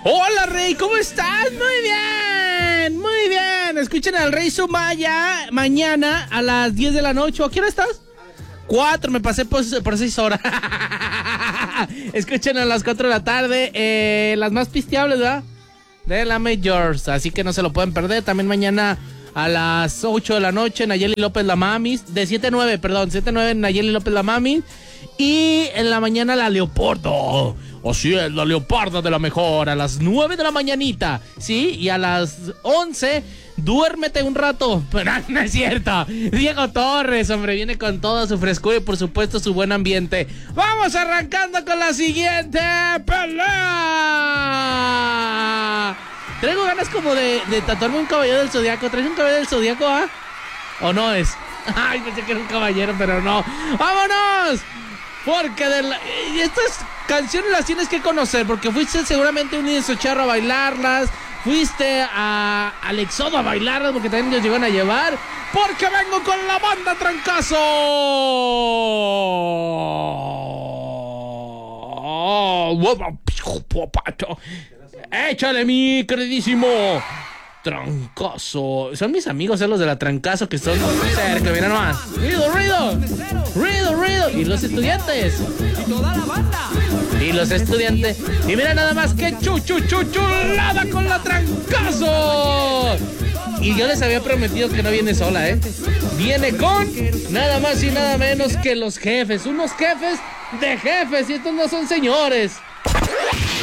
Hola, Rey, ¿cómo estás? Muy bien, muy bien. Escuchen al Rey Sumaya mañana a las 10 de la noche. ¿A qué hora estás? 4, me pasé por 6 horas. Escuchen a las 4 de la tarde, las más pisteables, ¿verdad? De la Majors, así que no se lo pueden perder. También mañana a las 8 de la noche, Nayeli López La Mamis. De 7 a 9, perdón, 7 a 9, Nayeli López La Mamis. Y en la mañana la Leopardo. Así es, la Leoparda de la mejor, a las 9 de la mañanita, ¿sí? Y a las 11, duérmete un rato. Pero no es cierto. Diego Torres, hombre, viene con toda su frescura y por supuesto su buen ambiente. Vamos arrancando con la siguiente pelea. Traigo ganas como de tatuarme un caballero del Zodiaco. ¿Traes un caballero del Zodiaco, ah? ¿O no es? Ay, pensé que era un caballero, pero no. ¡Vámonos! Porque estas canciones las tienes que conocer, porque fuiste seguramente un Charro a bailarlas, fuiste al Éxodo a bailarlas, porque también los llegan a llevar, porque vengo con la banda Trancazo. Échale, mi queridísimo Trancazo. Son mis amigos, los de la Trancazo, que son cerca, mira nomás. Ruido. Y los estudiantes. Y toda la banda. Y los estudiantes. Y mira nada más que chulada con la Trancazo. Y yo les había prometido que no viene sola, ¿eh? Viene con nada más y nada menos que los jefes. Unos jefes de jefes. Y estos no son señores.